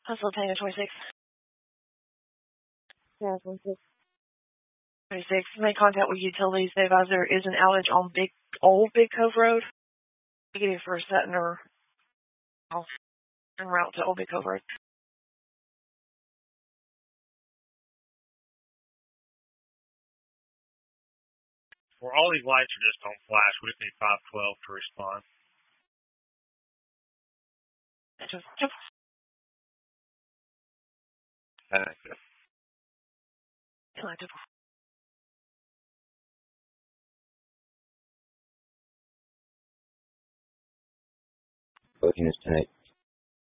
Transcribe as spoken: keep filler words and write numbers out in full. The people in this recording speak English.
Hustle Tango twenty-six. Yeah, twenty-six. twenty-six. Made contact with utilities. They advise there is an outage on Big Old Big Cove Road. Negative for Sutton or off en route to Old Big Cove Road. Where all these lights are just on flash, we just need five twelve to respond. Just, just. Active. Active. Booking is tonight.